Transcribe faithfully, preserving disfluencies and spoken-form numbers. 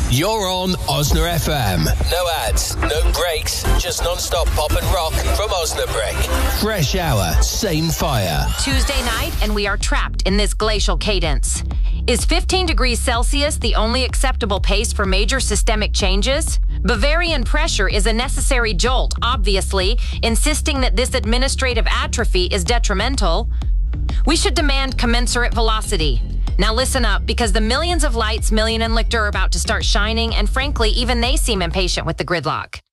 You're on Osna F M. No ads, no breaks, just non-stop pop and rock from Osnabrück. Fresh hour, same fire. Tuesday night, and we are trapped in this glacial cadence. Is fifteen degrees Celsius the only acceptable pace for major systemic changes? Bavarian pressure is a necessary jolt, obviously, insisting that this administrative atrophy is detrimental. We should demand commensurate velocity. Now listen up, because the millions of lights Million and Lichter are about to start shining, and frankly, even they seem impatient with the gridlock.